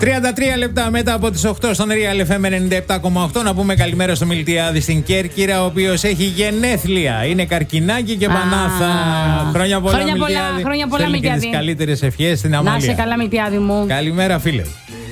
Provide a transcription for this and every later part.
33 λεπτά μετά από τις 8 στον Real FM 97,8. Να πούμε καλημέρα στο Μιλτιάδη στην Κέρκυρα, ο οποίος έχει γενέθλια. Είναι καρκινάκι και πανάθα. Χρόνια πολλά, Μιλτιάδη. Χρόνια πολλά, Μιλτιάδη. Και τις καλύτερες ευχές στην Αμαλία. Να είσαι καλά, Μιλτιάδη μου. Καλημέρα, φίλε.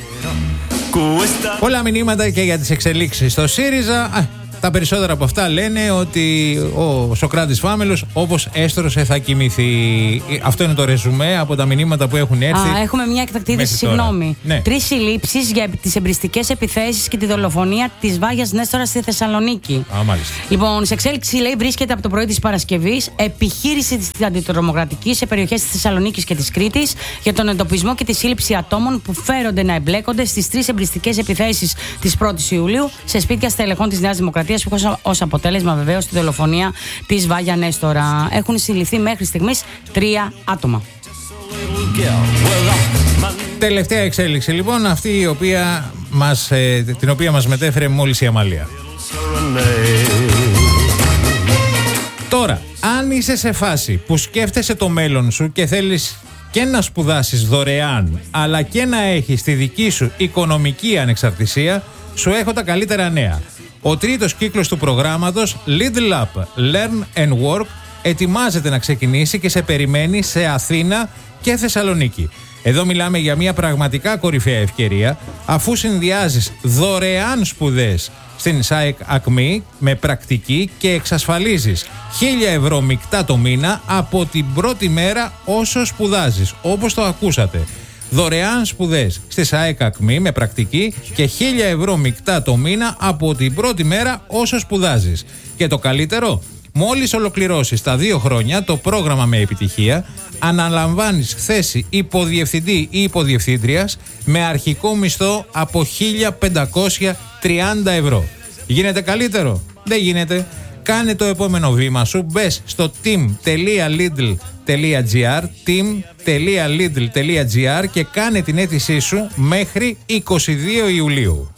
Πολλά μηνύματα και για τις εξελίξεις στο ΣΥΡΙΖΑ. Τα περισσότερα από αυτά λένε ότι ο Σωκράτης Φάμελος, όπως έστρωσε, θα κοιμηθεί. Αυτό είναι το ρεζουμέ από τα μηνύματα που έχουν έρθει. Έχουμε μια εκτακτή είδηση, συγγνώμη. Ναι. 3 συλλήψεις για τις εμπριστικές επιθέσεις και τη δολοφονία της Βάγιας Νέστορα στη Θεσσαλονίκη. Μάλιστα. Λοιπόν, σε εξέλιξη, λέει, βρίσκεται από το πρωί της Παρασκευής επιχείρηση της αντιτρομοκρατικής σε περιοχές της Θεσσαλονίκης και της Κρήτης για τον εντοπισμό και τη σύλληψη ατόμων που φέρονται να εμπλέκονται στις 3 εμπριστικές επιθέσεις της 1ης Ιουλίου σε σπίτια στελεχών της Νέας Δημοκρατίας, που είχαν ως αποτέλεσμα βεβαίως τη δολοφονία της Βάγια Νέστορα. Έχουν συλληφθεί μέχρι στιγμής 3 άτομα. Τελευταία εξέλιξη λοιπόν, αυτή την οποία μας μετέφερε μόλις η Αμαλία. Τώρα, αν είσαι σε φάση που σκέφτεσαι το μέλλον σου και θέλεις και να σπουδάσεις δωρεάν, αλλά και να έχεις τη δική σου οικονομική ανεξαρτησία, σου έχω τα καλύτερα νέα. Ο τρίτος κύκλος του προγράμματος Lidl Up Learn and Work ετοιμάζεται να ξεκινήσει και σε περιμένει σε Αθήνα και Θεσσαλονίκη. Εδώ μιλάμε για μια πραγματικά κορυφαία ευκαιρία, αφού συνδυάζεις δωρεάν σπουδές στην ΣΑΕΚ ΑΚΜΗ με πρακτική και εξασφαλίζεις 1.000 ευρώ μεικτά το μήνα από την πρώτη μέρα όσο σπουδάζεις, όπως το ακούσατε. Δωρεάν σπουδές στη ΣΑΕΚ ΑΚΜΗ με πρακτική και 1.000 ευρώ μεικτά το μήνα από την πρώτη μέρα όσο σπουδάζεις. Και το καλύτερο, μόλις ολοκληρώσεις τα 2 χρόνια το πρόγραμμα με επιτυχία, αναλαμβάνεις θέση υποδιευθυντή ή υποδιευθύντριας με αρχικό μισθό από 1.530 ευρώ. Γίνεται καλύτερο? Δεν γίνεται. Κάνε το επόμενο βήμα σου, μπες στο team.lidl.gr team.lidl.gr και κάνε την αίτησή σου μέχρι 22 Ιουλίου.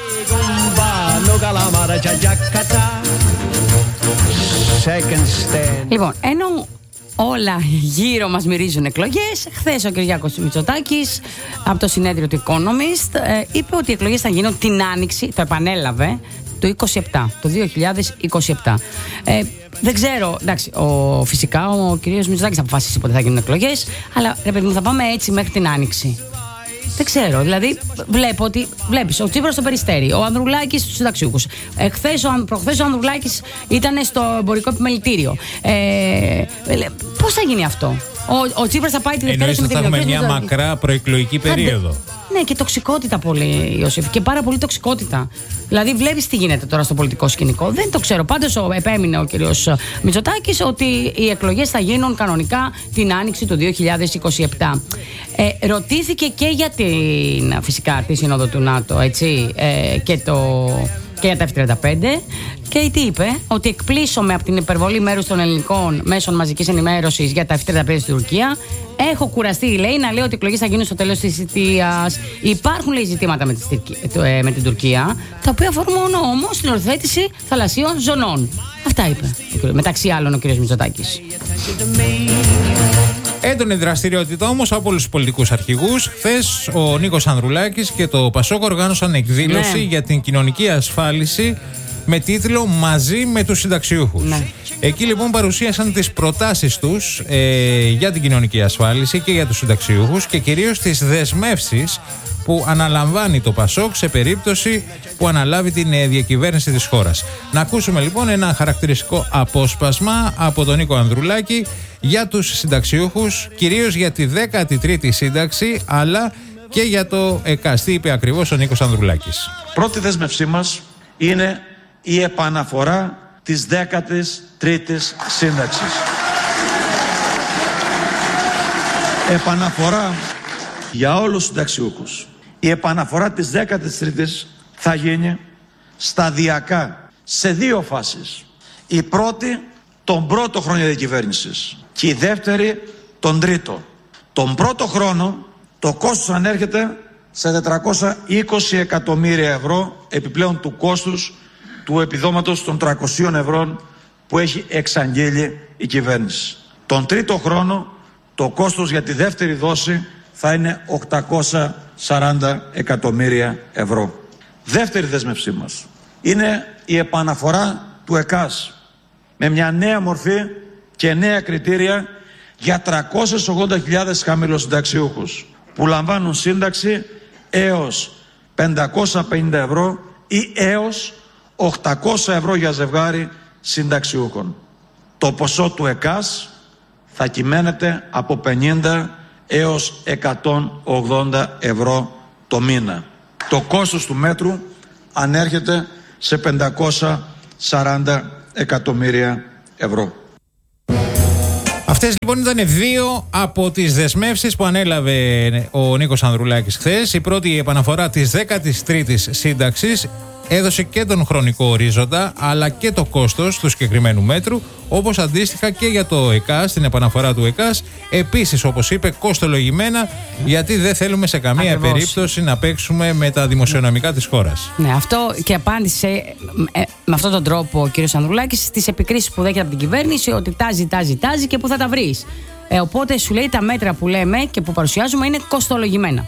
Λοιπόν, ενώ όλα γύρω μας μυρίζουν εκλογές, χθες ο Κυριάκος Μητσοτάκης από το συνέδριο του Economist είπε ότι οι εκλογές θα γίνουν την Άνοιξη, το επανέλαβε, το 2027. Δεν ξέρω, εντάξει, φυσικά ο κύριος Μητσοτάκης θα αποφασίσει πότε θα γίνουν εκλογές, αλλά ρε παιδί μου, θα πάμε έτσι μέχρι την Άνοιξη. Δεν ξέρω, δηλαδή βλέπεις ο Τσίπρας στο Περιστέρι, ο Ανδρουλάκης στους συνταξιούχους. Προχθές ο Ανδρουλάκης ήταν στο εμπορικό επιμελητήριο. Πώς θα γίνει αυτό? Ο Τσίπρας θα πάει τη Δευτέρα στην Εννοείς ότι θα έχουμε μια μακρά προεκλογική περίοδο. Ναι, και τοξικότητα πολύ, Ιωσήφ. Και πάρα πολύ τοξικότητα. Δηλαδή, βλέπεις τι γίνεται τώρα στο πολιτικό σκηνικό. Δεν το ξέρω. Πάντως, επέμεινε ο κύριος Μητσοτάκης ότι οι εκλογές θα γίνουν κανονικά την Άνοιξη του 2027. Ρωτήθηκε και για φυσικά τη Σύνοδο του ΝΑΤΟ, έτσι, και για τα F-35. Και τι είπε? Ότι εκπλήσωμαι από την υπερβολή μέρους των ελληνικών μέσων μαζικής ενημέρωσης για τα F-35 στην Τουρκία. Έχω κουραστεί, λέει, να λέω ότι οι εκλογές θα γίνουν στο τέλος της θητείας. Υπάρχουν, λέει, ζητήματα με την Τουρκία, τα οποία αφορούν μόνο όμως την οριοθέτηση θαλασσίων ζωνών. Αυτά είπε, μεταξύ άλλων, ο κ. Μητσοτάκης. Έντονη δραστηριότητα όμως από όλους τους πολιτικούς αρχηγούς. Χθες ο Νίκος Ανδρουλάκης και το Πασόκ οργάνωσαν εκδήλωση για την κοινωνική ασφάλιση με τίτλο «Μαζί με τους συνταξιούχους». Ναι. Εκεί λοιπόν παρουσίασαν τις προτάσεις τους για την κοινωνική ασφάλιση και για τους συνταξιούχους και κυρίως τις δεσμεύσεις που αναλαμβάνει το Πασόκ σε περίπτωση που αναλάβει την διακυβέρνηση της χώρας. Να ακούσουμε λοιπόν ένα χαρακτηριστικό απόσπασμα από τον Νίκο Ανδρουλάκη για τους συνταξιούχους, κυρίως για τη 13η σύνταξη, αλλά και για το ΕΚΑΣ. Τι είπε ακριβώς ο Νίκος Ανδρουλάκης? Πρώτη δέσμευσή μας είναι η επαναφορά της 13ης σύνταξης. Επαναφορά για όλους τους συνταξιούχους. Η επαναφορά της 13ης θα γίνει σταδιακά σε 2 φάσεις. Η πρώτη τον πρώτο χρόνο διακυβέρνησης και η δεύτερη τον τρίτο. Τον πρώτο χρόνο το κόστος ανέρχεται σε 420 εκατομμύρια ευρώ επιπλέον του κόστους του επιδόματος των 300 ευρώ που έχει εξαγγείλει η κυβέρνηση. Τον τρίτο χρόνο το κόστος για τη δεύτερη δόση θα είναι 800 40 εκατομμύρια ευρώ. Δεύτερη δέσμευσή μας είναι η επαναφορά του ΕΚΑΣ με μια νέα μορφή και νέα κριτήρια για 380.000 χαμηλοσυνταξιούχους που λαμβάνουν σύνταξη έως 550 ευρώ ή έως 800 ευρώ για ζευγάρι συνταξιούχων. Το ποσό του ΕΚΑΣ θα κυμαίνεται από 50 έως 180 ευρώ το μήνα. Το κόστος του μέτρου ανέρχεται σε 540 εκατομμύρια ευρώ. Αυτές λοιπόν ήταν δύο από τις δεσμεύσεις που ανέλαβε ο Νίκος Ανδρουλάκης χθες. Η πρώτη, η επαναφορά της 13ης σύνταξης, έδωσε και τον χρονικό ορίζοντα αλλά και το κόστος του συγκεκριμένου μέτρου, όπως αντίστοιχα και για το ΕΚΑΣ, την επαναφορά του ΕΚΑΣ. Επίσης, όπως είπε, κοστολογημένα, γιατί δεν θέλουμε σε καμία περίπτωση να παίξουμε με τα δημοσιονομικά της χώρας. Ναι, αυτό και απάντησε με αυτόν τον τρόπο ο κ. Ανδρουλάκης στις επικρίσεις που δέχεται από την κυβέρνηση ότι τάζει και πού θα τα βρεις. Οπότε σου λέει τα μέτρα που λέμε και που παρουσιάζουμε είναι κοστολογημένα.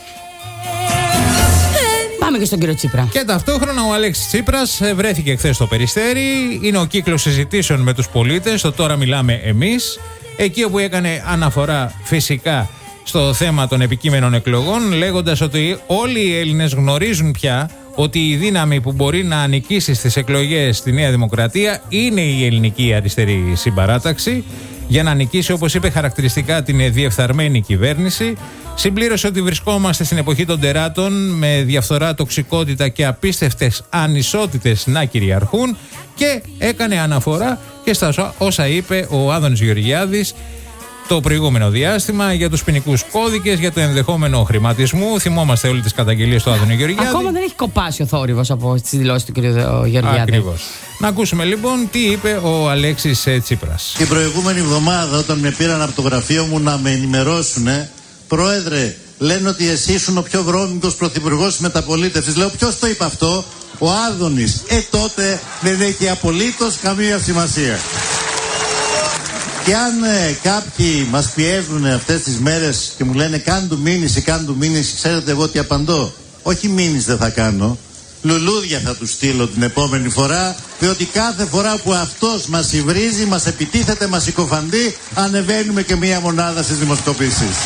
Πάμε και στον κύριο Τσίπρα. Και ταυτόχρονα ο Αλέξης Τσίπρας βρέθηκε χθες στο Περιστέρι. Είναι ο κύκλος συζητήσεων με τους πολίτες. Το τώρα μιλάμε εμείς. Εκεί όπου έκανε αναφορά φυσικά στο θέμα των επικείμενων εκλογών, λέγοντας ότι όλοι οι Έλληνες γνωρίζουν πια ότι η δύναμη που μπορεί να νικήσει στις εκλογές στη Νέα Δημοκρατία είναι η ελληνική αριστερή συμπαράταξη. Για να νικήσει, όπως είπε χαρακτηριστικά, την διεφθαρμένη κυβέρνηση. Συμπλήρωσε ότι βρισκόμαστε στην εποχή των τεράτων, με διαφθορά, τοξικότητα και απίστευτες ανισότητες να κυριαρχούν, και έκανε αναφορά και στα όσα είπε ο Άδωνης Γεωργιάδης το προηγούμενο διάστημα για τους ποινικούς κώδικες, για το ενδεχόμενο χρηματισμού. Θυμόμαστε όλοι τις καταγγελίες του Άδωνη Γεωργιάδη. Ακόμα δεν έχει κοπάσει ο θόρυβος από τις δηλώσεις του κ. Γεωργιάδη. Ακριβώς. Να ακούσουμε λοιπόν τι είπε ο Αλέξης Τσίπρας. Την προηγούμενη εβδομάδα, όταν με πήραν από το γραφείο μου να με ενημερώσουν, Πρόεδρε, λένε ότι εσύ ήσουν ο πιο βρώμικος πρωθυπουργός της μεταπολίτευσης. Λέω, ποιος το είπε αυτό? Ο Άδωνης. Τότε δεν έχει απολύτως καμία σημασία. Και αν κάποιοι μας πιέζουν αυτές τις μέρες και μου λένε κάν του μήνυση, ξέρετε εγώ τι απαντώ? Όχι μήνυση δεν θα κάνω, λουλούδια θα του στείλω την επόμενη φορά, διότι κάθε φορά που αυτός μας υβρίζει, μας επιτίθεται, μας συκοφαντεί, ανεβαίνουμε και μία μονάδα στις δημοσκοπήσεις.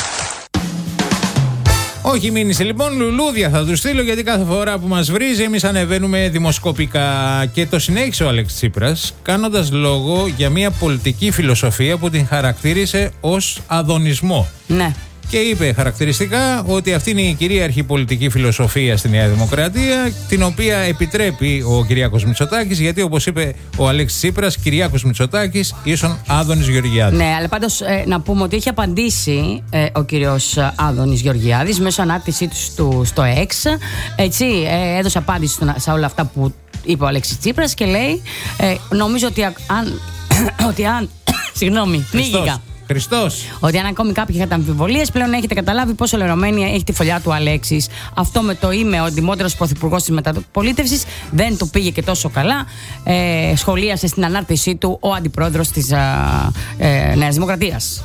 Όχι μήνυσε λοιπόν, λουλούδια θα του στείλω, γιατί κάθε φορά που μας βρίζει εμείς ανεβαίνουμε δημοσκοπικά. Και το συνέχισε ο Αλέξης Τσίπρας κάνοντας λόγο για μια πολιτική φιλοσοφία που την χαρακτήρισε ως αδωνισμό. Ναι. Και είπε χαρακτηριστικά ότι αυτή είναι η κυρίαρχη πολιτική φιλοσοφία στη Νέα Δημοκρατία, την οποία επιτρέπει ο Κυριάκος Μητσοτάκης, γιατί όπως είπε ο Αλέξης Τσίπρας, Κυριάκος Μητσοτάκης ίσον Άδωνης Γεωργιάδης. Ναι, αλλά πάντως να πούμε ότι έχει απαντήσει ο κύριος Άδωνης Γεωργιάδης μέσω ανάρτησή του στο X. Έτσι, έδωσε απάντηση σε όλα αυτά που είπε ο Αλέξης Τσίπρας και λέει, νομίζω ότι αν συγγνώμη, πνίγηκα. Χριστός. Ότι αν ακόμη κάποιοι είχατε αμφιβολίες, πλέον έχετε καταλάβει πόσο λερωμένη έχει τη φωλιά του Αλέξης. Αυτό με το είμαι ο αντιμότερος πρωθυπουργός της μεταπολίτευσης δεν του πήγε και τόσο καλά. Σχολίασε στην ανάρτησή του ο αντιπρόεδρος της Νέας Δημοκρατίας.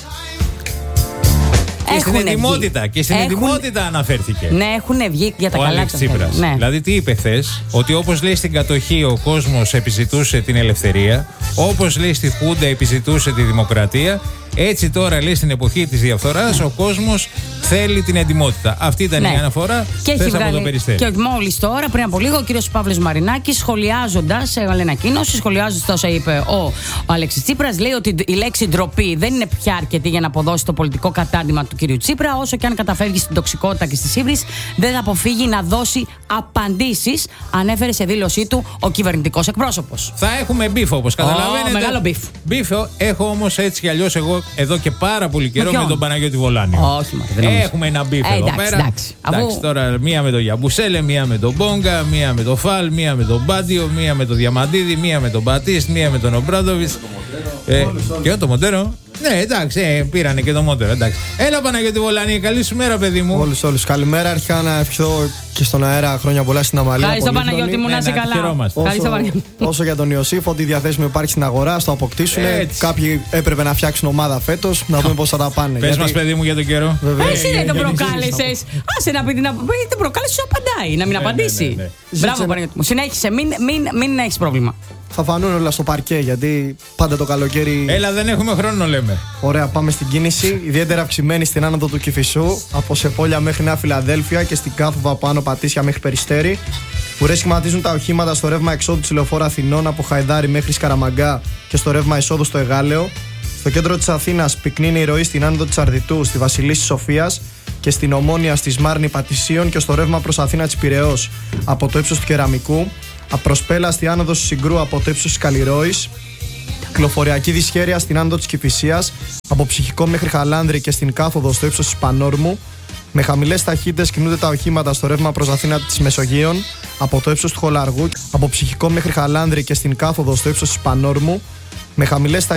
Και στην ετοιμότητα αναφέρθηκε. Ναι, έχουν βγει για τα καλά της Τσίπρας. Ναι. Δηλαδή τι είπε χθες? Ότι όπως λέει στην κατοχή ο κόσμος επιζητούσε την ελευθερία, όπως λέει στη Χούντα επιζητούσε τη δημοκρατία, έτσι τώρα λέει στην εποχή της διαφθοράς ο κόσμος θέλει την ετοιμότητα. Αυτή ήταν η αναφορά χθες από το Περιστέρι. Και μόλις τώρα, πριν από λίγο, ο κύριος Παύλος Μαρινάκης, σχολιάζοντας σε ανακοίνωση, σχολιάζοντας όσα είπε ο Αλέξης Τσίπρας, λέει ότι η λέξη ντροπή δεν είναι πια αρκετή για να αποδώσει το πολιτικό κατάντημα του κυρίου Τσίπρα. Όσο και αν καταφεύγει στην τοξικότητα και στις ύβρις, δεν θα αποφύγει να δώσει απαντήσεις, ανέφερε σε δήλωσή του ο κυβερνητικός εκπρόσωπος. Θα έχουμε μπιφ, όπως καταλαβαίνετε. Μεγάλο μπιφ. Μπιφ έχω όμως έτσι κι αλλιώς εγώ εδώ και πάρα πολύ καιρό με τον Παναγιώτη Βολάνη. Όχι, έχουμε ένα μπιφ εδώ πέρα. Εντάξει, τώρα μία με τον Γιαμπουσέλε, μία με τον Μπόγκα, μία με τον Φαλ, μία με τον Μπάντιο, μία με τον Διαμαντίδη, μία με τον Μπατίστ, μία με τον Ομπράντοβιτς. Και το Μοντέρο. Ναι, εντάξει, πήρανε και το μότερο. Εντάξει. Έλα, Παναγιώτη Βολάνη, καλή σου μέρα, παιδί μου. Όλους. Καλημέρα. Αρχικά να ευχηθώ και στον αέρα χρόνια πολλά στην Αμαλία. Ευχαριστώ, Παναγιώτη μου, να είσαι καλά. Όσο για τον Ιωσήφ, ότι διαθέσιμο υπάρχει στην αγορά, στο αποκτήσουν. Κάποιοι έπρεπε να φτιάξουν ομάδα φέτος, να δούμε πώς θα τα πάνε. Πες μας, παιδί μου, για τον καιρό. Εσύ δεν τον προκάλεσες. Άσε να πει την τον προκάλεσες, απαντάει, να μην απαντήσει. Μπράβο, Παναγιώτη μου. Συνέχισε, μην έχεις πρόβλημα. Θα φανούν όλα στο παρκέ, γιατί πάντα το καλοκαίρι. Έλα, δεν έχουμε χρόνο, λέμε. Ωραία, πάμε στην κίνηση. Ιδιαίτερα αυξημένη στην άνοδο του Κηφισού, από Σεπόλια μέχρι Νέα Φιλαδέλφια και στην Κάθοβα από Άνω Πατήσια μέχρι Περιστέρι. Ουρές σχηματίζουν τα οχήματα στο ρεύμα εξόδου της Λεωφόρου Αθηνών από Χαϊδάρι μέχρι Σκαραμαγκά και στο ρεύμα εισόδου στο Εγάλεο. Στο κέντρο της Αθήνας πυκνίνει η ροή στην άνοδο της Αρδιτού, στη Βασιλίσσης Σοφίας και στην Ομόνια στη Σμάρνη Πατησίων και στο ρεύμα προς Αθήνα της Πειραιώς από το ύψος του Κεραμικού. Απροσπέλα στη άνοδο του Συγκρού από το ύψος της Καλλιρόης. Κυκλοφοριακή δυσχέρεια στην άνοδο της Κηφισίας από Ψυχικό μέχρι Χαλάνδρη και στην κάθοδο στο ύψος της Πανόρμου. Με χαμηλές ταχύτητες κινούνται τα οχήματα στο ρεύμα προς Αθήνα της Μεσογείων από το ύψος του Χολαργού από Ψυχικό μέχρι Χαλάνδρη και στην κάθοδο στο ύψος της Πανόρμου. Με χαμηλές